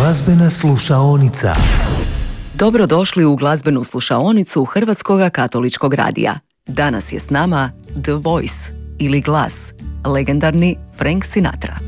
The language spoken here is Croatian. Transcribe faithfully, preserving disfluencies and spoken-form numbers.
Glazbena slušaonica. Dobrodošli u glazbenu slušaonicu Hrvatskog katoličkog radija. Danas je s nama The Voice ili Glas, legendarni Frank Sinatra.